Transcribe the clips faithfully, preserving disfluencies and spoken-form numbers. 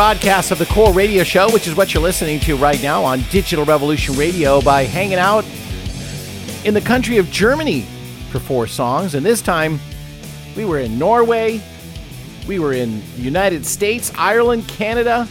Podcast of the Core Radio Show, which is what you're listening to right now on Digital Revolution Radio, by hanging out in the country of Germany for four songs. And this time we were in Norway, we were in the United States, Ireland, Canada,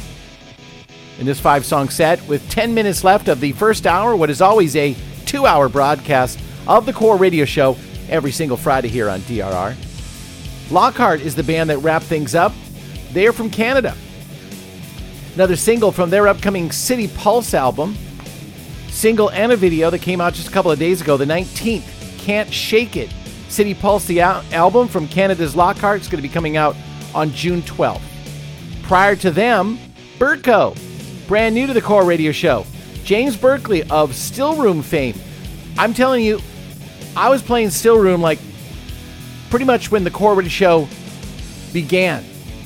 in this five-song set with ten minutes left of the first hour, what is always a two-hour broadcast of the Core Radio Show every single Friday here on D R R. Lockhart is the band that wrapped things up. They are from Canada. Another single from their upcoming City Pulse album. Single and a video that came out just a couple of days ago, the nineteenth. Can't Shake It. City Pulse, the al- album from Canada's Lockhart, is going to be coming out on June twelfth. Prior to them, Burko, brand new to the Core Radio Show. James Berkeley of Still Room fame. I'm telling you, I was playing Still Room like pretty much when the Core Radio Show began.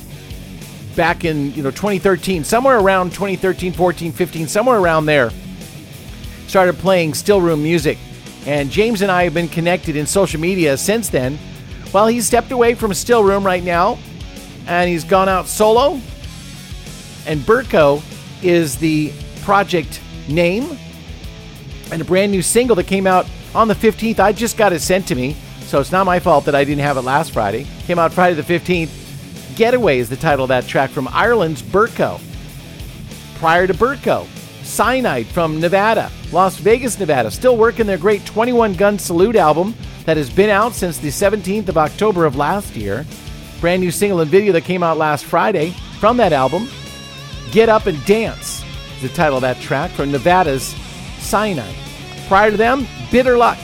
Back in, you know, twenty thirteen, somewhere around twenty thirteen, fourteen, fifteen, somewhere around there, started playing Still Room music. And James and I have been connected in social media since then. Well, he's stepped away from Still Room right now, and he's gone out solo. And Burko is the project name, and a brand new single that came out on the fifteenth. I just got it sent to me, so it's not my fault that I didn't have it last Friday. Came out Friday the fifteenth. Getaway is the title of that track from Ireland's Burko. Prior to Burko, Cyanide from Nevada, Las Vegas, Nevada, still working their great twenty-one Gun Salute album that has been out since the seventeenth of October of last year. Brand new single and video that came out last Friday from that album. Get Up and Dance is the title of that track from Nevada's Cyanide. Prior to them, Bitter Luck.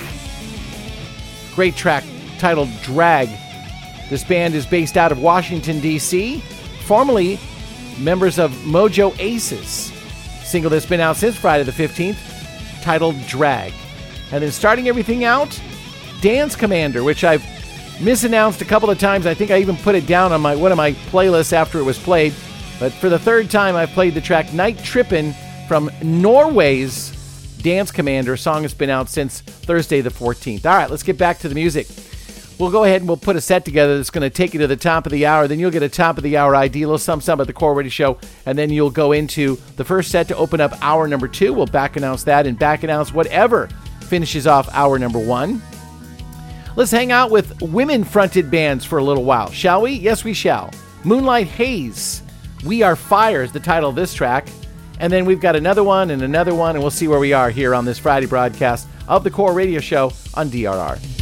Great track titled Drag. This band is based out of Washington, D C, formerly members of Mojo Aces. Single that's been out since Friday the fifteenth, titled Drag. And then starting everything out, Dance Commander, which I've misannounced a couple of times. I think I even put it down on my one of my playlists after it was played. But for the third time, I've played the track Night Trippin' from Norway's Dance Commander, a song that's been out since Thursday the fourteenth. All right, let's get back to the music. We'll go ahead and we'll put a set together that's going to take you to the top of the hour. Then you'll get a top of the hour I D, a little something, something at the Core Radio Show. And then you'll go into the first set to open up hour number two. We'll back announce that and back announce whatever finishes off hour number one. Let's hang out with women-fronted bands for a little while, shall we? Yes, we shall. Moonlight Haze, We Are Fire is the title of this track. And then we've got another one and another one, and we'll see where we are here on this Friday broadcast of the Core Radio Show on D R R.